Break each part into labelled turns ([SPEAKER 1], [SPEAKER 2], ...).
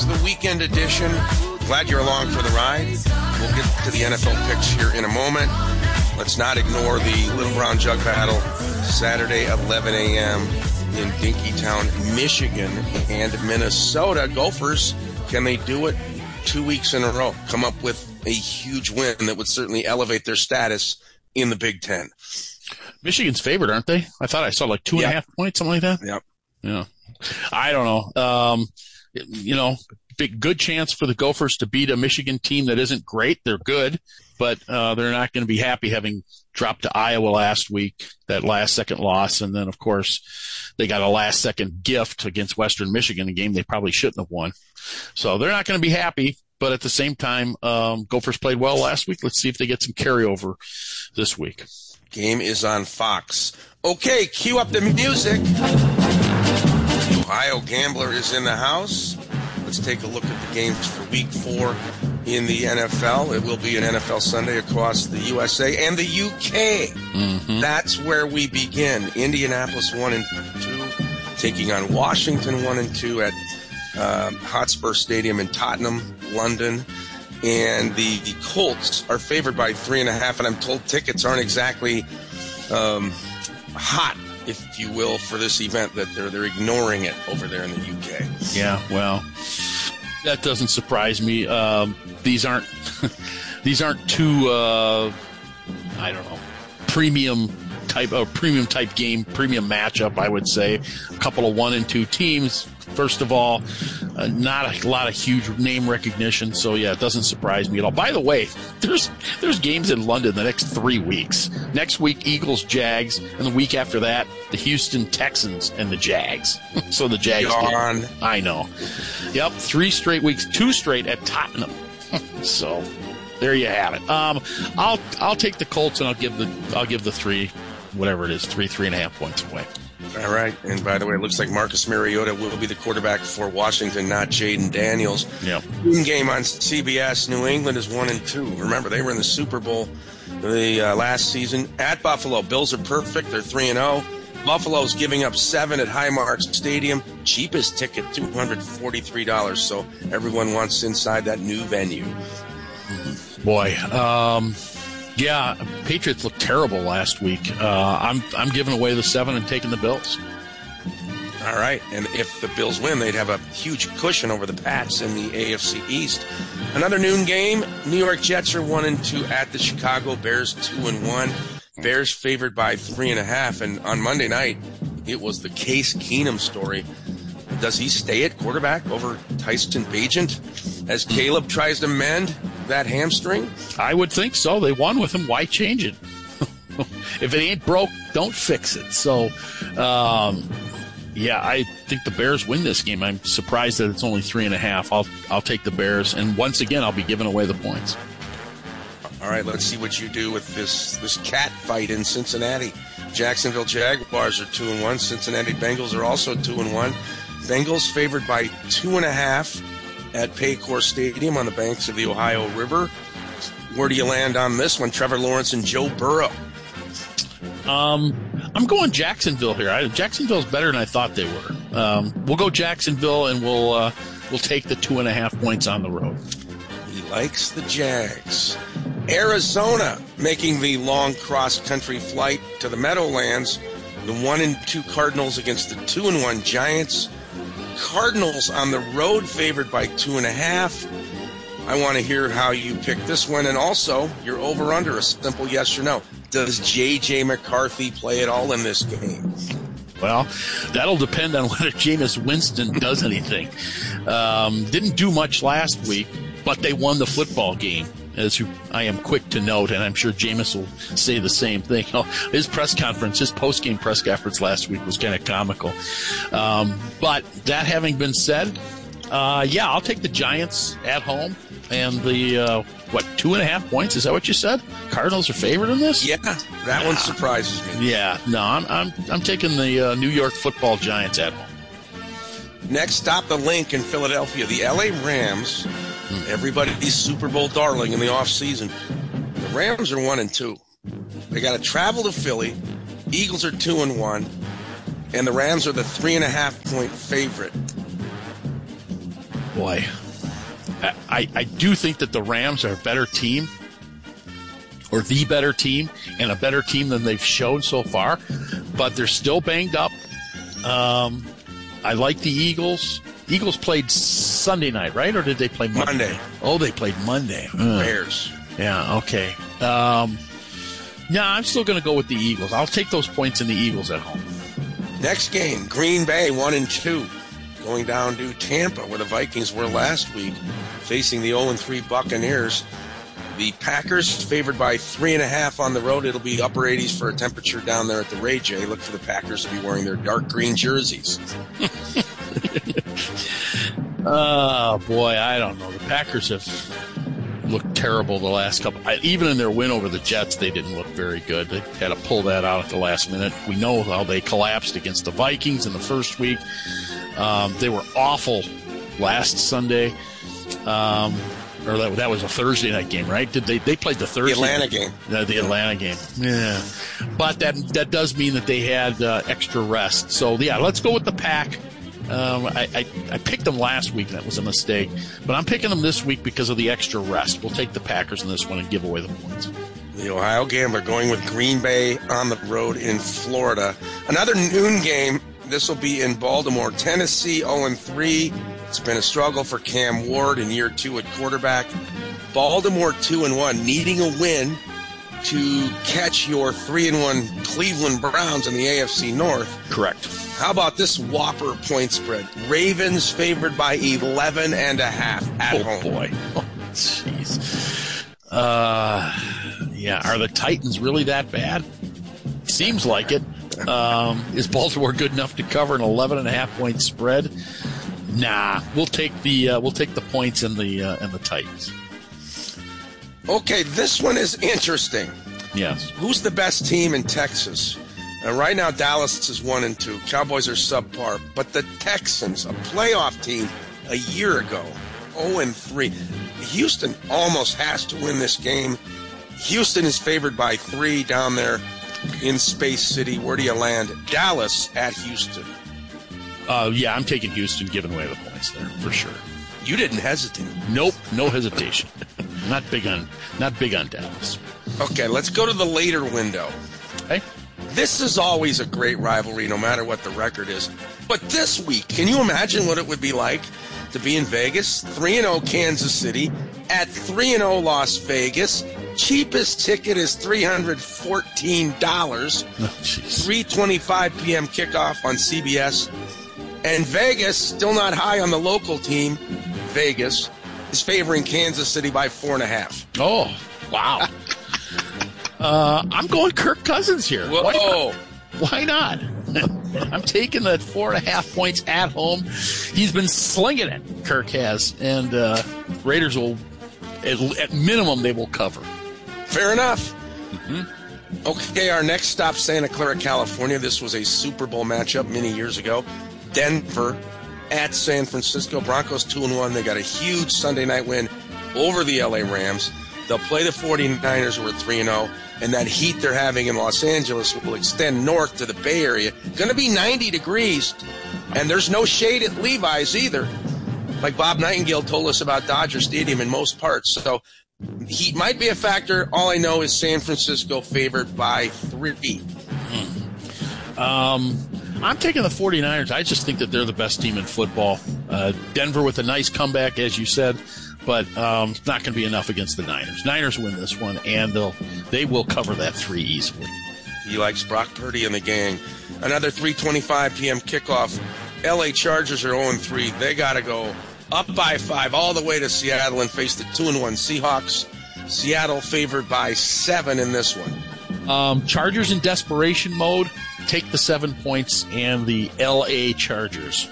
[SPEAKER 1] Picks, the weekend edition. Glad you're along for the ride. We'll get to the NFL picks here in a moment. Let's not ignore the Little Brown Jug Battle, Saturday, 11 a.m. in Dinkytown, Michigan and Minnesota. Gophers, can they do it 2 weeks in a row? Come up with a huge win that would certainly elevate their status in the Big Ten.
[SPEAKER 2] Michigan's favored, aren't they? I thought I saw like 2.5 points, something like that.
[SPEAKER 1] Yep.
[SPEAKER 2] Yeah. I don't know. Good chance for the Gophers to beat a Michigan team that isn't great. They're good, but they're not going to be happy having dropped to Iowa last week, that last-second loss. And then, of course, they got a last-second gift against Western Michigan, a game they probably shouldn't have won. So they're not going to be happy, but at the same time, Gophers played well last week. Let's see if they get some carryover this week.
[SPEAKER 1] Game is on Fox. Okay, cue up the music. The Ohio Gambler is in the house. Let's take a look at the games for Week 4 in the NFL. It will be an NFL Sunday across the USA and the UK.
[SPEAKER 2] Mm-hmm.
[SPEAKER 1] That's where we begin. Indianapolis 1-2, taking on Washington 1-2 at Hotspur Stadium in Tottenham, London. And the Colts are favored by 3.5, and I'm told tickets aren't exactly hot, if you will, for this event, that they're ignoring it over there in the UK.
[SPEAKER 2] Yeah, well, that doesn't surprise me. These aren't two I don't know, premium type game, premium matchup, I would say. A couple of 1-2 teams. First of all, not a lot of huge name recognition, so yeah, it doesn't surprise me at all. By the way, there's games in London the next 3 weeks. Next week, Eagles, Jags, and the week after that, the Houston Texans and the Jags. So the Jags. I know. Yep, 3 straight weeks, 2 straight at Tottenham. So there you have it. I'll take the Colts and I'll give the 3, whatever it is, 3.5 points away.
[SPEAKER 1] All right. And by the way, it looks like Marcus Mariota will be the quarterback for Washington, not Jaden Daniels.
[SPEAKER 2] Yeah.
[SPEAKER 1] Game on CBS. New England is 1-2. Remember, they were in the Super Bowl the last season at Buffalo. Bills are perfect. They're 3-0. Buffalo's giving up 7 at Highmark Stadium. Cheapest ticket, $243. So everyone wants inside that new venue.
[SPEAKER 2] Boy, yeah, Patriots looked terrible last week. I'm giving away the 7 and taking the Bills.
[SPEAKER 1] All right, and if the Bills win, they'd have a huge cushion over the Pats in the AFC East. Another noon game, New York Jets are 1-2 at the Chicago Bears 2-1. Bears favored by 3.5, and on Monday night, it was the Case Keenum story. Does he stay at quarterback over Tyson Bagent as Caleb tries to mend that hamstring?
[SPEAKER 2] I would think so. They won with him. Why change it? If it ain't broke, don't fix it. So, yeah, I think the Bears win this game. I'm surprised that it's only 3.5. I'll take the Bears, and once again, I'll be giving away the points.
[SPEAKER 1] All right, let's see what you do with this cat fight in Cincinnati. Jacksonville Jaguars are 2-1. Cincinnati Bengals are also 2-1. Bengals favored by 2.5 at Paycor Stadium on the banks of the Ohio River. Where do you land on this one? Trevor Lawrence and Joe Burrow.
[SPEAKER 2] I'm going Jacksonville here. Jacksonville's better than I thought they were. We'll go Jacksonville, and we'll take the 2.5 points on the road.
[SPEAKER 1] He likes the Jags. Arizona making the long cross-country flight to the Meadowlands. The 1-2 Cardinals against the 2-1 Giants. Cardinals on the road favored by 2.5. I want to hear how you pick this one, and also your over-under, a simple yes or no. Does J.J. McCarthy play at all in this game?
[SPEAKER 2] Well, that'll depend on whether Jameis Winston does anything. Didn't do much last week, but they won the football game, as I am quick to note, and I'm sure Jameis will say the same thing. His post-game press conference last week was kind of comical. But that having been said, yeah, I'll take the Giants at home, and the 2.5 points? Is that what you said? Cardinals are favored in this?
[SPEAKER 1] Yeah, that one surprises me.
[SPEAKER 2] Yeah, no, I'm taking the New York Football Giants at home.
[SPEAKER 1] Next stop, the Link in Philadelphia. The L.A. Rams, everybody's Super Bowl darling in the offseason. The Rams are 1-2. They got to travel to Philly. Eagles are 2-1, and the Rams are the 3.5 point favorite.
[SPEAKER 2] Boy, I do think that the Rams are a better team, or the better team, and a better team than they've shown so far, but they're still banged up. I like the Eagles. The Eagles played Sunday night, right? Or did they play Monday? Oh, they played Monday.
[SPEAKER 1] Bears.
[SPEAKER 2] Yeah, okay. I'm still going to go with the Eagles. I'll take those points in the Eagles at home.
[SPEAKER 1] Next game, Green Bay 1-2. Going down to Tampa, where the Vikings were last week, facing the 0-3 Buccaneers. The Packers favored by 3.5 on the road. It'll be upper 80s for a temperature down there at the Ray J. Look for the Packers to be wearing their dark green jerseys.
[SPEAKER 2] Oh, boy, I don't know. The Packers have looked terrible the last couple. Even in their win over the Jets, they didn't look very good. They had to pull that out at the last minute. We know how they collapsed against the Vikings in the first week. They were awful last Sunday. Or that was a Thursday night game, right? They played the Thursday?
[SPEAKER 1] The Atlanta game.
[SPEAKER 2] The Atlanta game. Yeah. But that does mean that they had extra rest. So, yeah, let's go with the Pack. I picked them last week, and that was a mistake. But I'm picking them this week because of the extra rest. We'll take the Packers in this one and give away the points.
[SPEAKER 1] The Ohio Gambler going with Green Bay on the road in Florida. Another noon game. This will be in Baltimore. Tennessee 0-3. It's been a struggle for Cam Ward in year 2 at quarterback. Baltimore 2-1, needing a win to catch your 3-1 Cleveland Browns in the AFC North.
[SPEAKER 2] Correct.
[SPEAKER 1] How about this whopper point spread? Ravens favored by 11.5 at home.
[SPEAKER 2] Oh, boy. Oh, jeez. Yeah, are the Titans really that bad? Seems like it. Is Baltimore good enough to cover an 11.5 point spread? Nah, we'll take the points and the Titans.
[SPEAKER 1] Okay, this one is interesting.
[SPEAKER 2] Yes.
[SPEAKER 1] Who's the best team in Texas? Right now, Dallas is 1-2. Cowboys are subpar, but the Texans, a playoff team a year ago, 0-3. Houston almost has to win this game. Houston is favored by 3 down there in Space City. Where do you land? Dallas at Houston.
[SPEAKER 2] Yeah, I'm taking Houston, giving away the points there for sure.
[SPEAKER 1] You didn't hesitate.
[SPEAKER 2] Nope, no hesitation. Not big on Dallas.
[SPEAKER 1] Okay, let's go to the later window.
[SPEAKER 2] Hey,
[SPEAKER 1] this is always a great rivalry, no matter what the record is. But this week, can you imagine what it would be like to be in Vegas? 3-0 Kansas City at 3-0 Las Vegas. Cheapest ticket is $314.
[SPEAKER 2] oh,
[SPEAKER 1] 3:25 p.m. kickoff on CBS. And Vegas, still not high on the local team. Vegas is favoring Kansas City by 4.5.
[SPEAKER 2] Oh, wow. I'm going Kirk Cousins here.
[SPEAKER 1] Whoa.
[SPEAKER 2] Why not? I'm taking the 4.5 points at home. He's been slinging it, Kirk has. And Raiders will, at minimum, they will cover.
[SPEAKER 1] Fair enough.
[SPEAKER 2] Mm-hmm.
[SPEAKER 1] Okay, our next stop, Santa Clara, California. This was a Super Bowl matchup many years ago. Denver at San Francisco. Broncos 2-1. They got a huge Sunday night win over the LA Rams. They'll play the 49ers, who are 3-0. And that heat they're having in Los Angeles will extend north to the Bay Area. Going to be 90 degrees. And there's no shade at Levi's either, like Bob Nightingale told us about Dodger Stadium in most parts. So heat might be a factor. All I know is San Francisco favored by 3.
[SPEAKER 2] I'm taking the 49ers. I just think that they're the best team in football. Denver with a nice comeback, as you said, but it's not going to be enough against the Niners. Niners win this one, and they will cover that 3 easily.
[SPEAKER 1] He likes Brock Purdy and the gang. Another 3:25 p.m. kickoff. L.A. Chargers are 0-3. They got to go up by 5 all the way to Seattle and face the 2-1 Seahawks. Seattle favored by 7 in this one.
[SPEAKER 2] Chargers in desperation mode. Take the 7 points and the L.A. Chargers.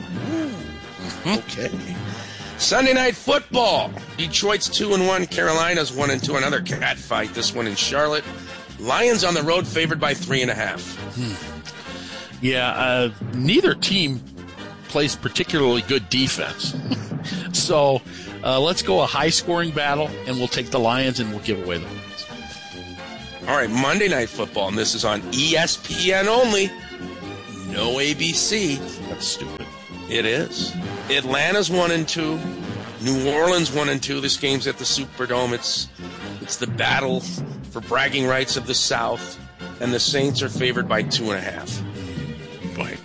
[SPEAKER 1] Okay. Sunday Night Football. Detroit's 2-1. Carolina's 1-2. Another cat fight. This one in Charlotte. Lions on the road favored by 3.5.
[SPEAKER 2] Yeah, neither team plays particularly good defense. So let's go a high-scoring battle, and we'll take the Lions, and we'll give away the points.
[SPEAKER 1] All right, Monday Night Football, and this is on ESPN only. No ABC.
[SPEAKER 2] That's stupid.
[SPEAKER 1] It is. Atlanta's 1-2. New Orleans 1-2. This game's at the Superdome. It's the battle for bragging rights of the South, and the Saints are favored by 2.5.
[SPEAKER 2] Boy,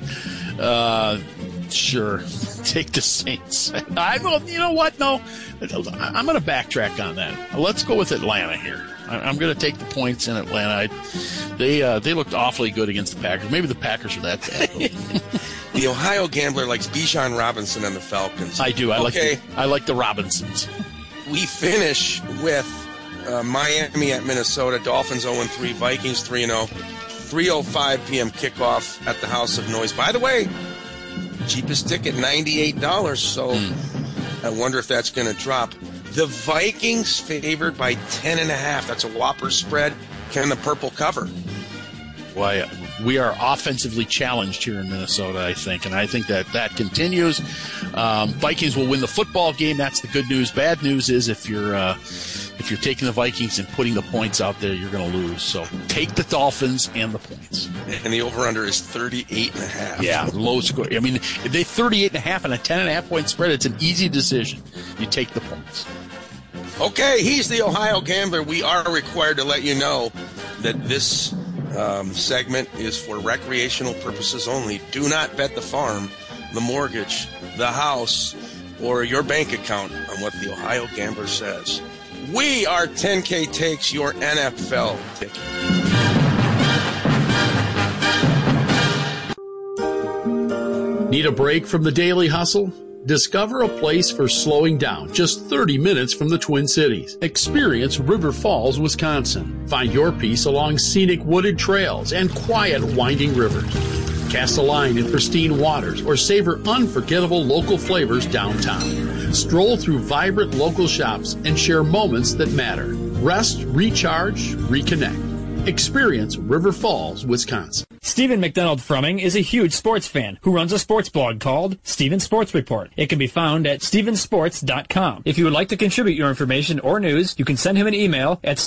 [SPEAKER 2] sure, take the Saints. You know what? No, I'm going to backtrack on that. Let's go with Atlanta here. I'm going to take the points in Atlanta. They looked awfully good against the Packers. Maybe the Packers are that bad.
[SPEAKER 1] The Ohio Gambler likes Bijan Robinson and the Falcons.
[SPEAKER 2] I do. I like the Robinsons.
[SPEAKER 1] We finish with Miami at Minnesota. Dolphins 0-3. Vikings 3-0. 3:05 p.m. kickoff at the House of Noise. By the way, cheapest ticket, $98. So I wonder if that's going to drop. The Vikings favored by 10.5. That's a whopper spread. Can the purple cover?
[SPEAKER 2] Why, we are offensively challenged here in Minnesota, I think, and I think that continues. Vikings will win the football game. That's the good news. Bad news is if you're taking the Vikings and putting the points out there, you're going to lose. So take the Dolphins and the points.
[SPEAKER 1] And the over-under is 38.5.
[SPEAKER 2] Yeah, low score. I mean, if they 38.5 and a 10.5 point spread, it's an easy decision. You take the points.
[SPEAKER 1] Okay, he's the Ohio Gambler. We are required to let you know that this segment is for recreational purposes only. Do not bet the farm, the mortgage, the house, or your bank account on what the Ohio Gambler says. We are 10K Takes, your NFL ticket.
[SPEAKER 3] Need a break from the daily hustle? Discover a place for slowing down just 30 minutes from the Twin Cities. Experience River Falls, Wisconsin. Find your peace along scenic wooded trails and quiet winding rivers. Cast a line in pristine waters or savor unforgettable local flavors downtown. Stroll through vibrant local shops and share moments that matter. Rest, recharge, reconnect. Experience River Falls, Wisconsin.
[SPEAKER 4] Stephen McDonald Frumming is a huge sports fan who runs a sports blog called Stephen Sports Report. It can be found at stephensports.com. If you would like to contribute your information or news, you can send him an email at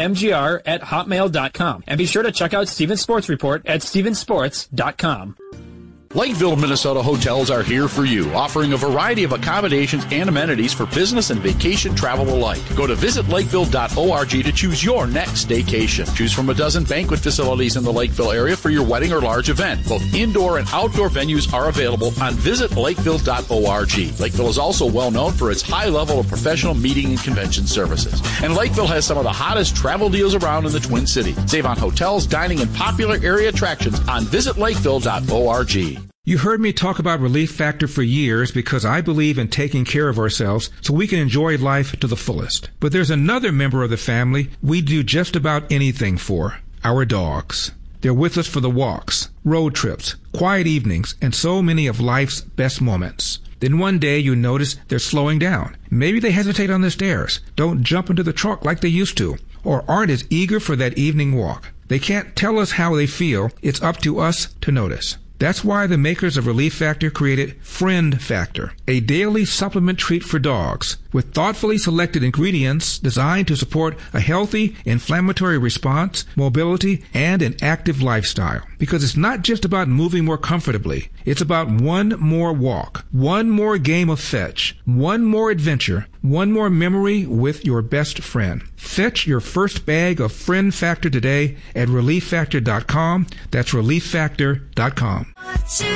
[SPEAKER 4] stephenmgr@hotmail.com. And be sure to check out Stephen Sports Report at stephensports.com.
[SPEAKER 3] Lakeville, Minnesota hotels are here for you, offering a variety of accommodations and amenities for business and vacation travel alike. Go to visitlakeville.org to choose your next staycation. Choose from a dozen banquet facilities in the Lakeville area for your wedding or large event. Both indoor and outdoor venues are available on visitlakeville.org. Lakeville is also well known for its high level of professional meeting and convention services. And Lakeville has some of the hottest travel deals around in the Twin Cities. Save on hotels, dining, and popular area attractions on visitlakeville.org.
[SPEAKER 5] You heard me talk about Relief Factor for years because I believe in taking care of ourselves so we can enjoy life to the fullest. But there's another member of the family we do just about anything for, our dogs. They're with us for the walks, road trips, quiet evenings, and so many of life's best moments. Then one day you notice they're slowing down. Maybe they hesitate on the stairs, don't jump into the truck like they used to, or aren't as eager for that evening walk. They can't tell us how they feel. It's up to us to notice. That's why the makers of Relief Factor created Friend Factor, a daily supplement treat for dogs with thoughtfully selected ingredients designed to support a healthy inflammatory response, mobility, and an active lifestyle. Because it's not just about moving more comfortably. It's about one more walk, one more game of fetch, one more adventure, one more memory with your best friend. Fetch your first bag of Friend Factor today at ReliefFactor.com. That's ReliefFactor.com.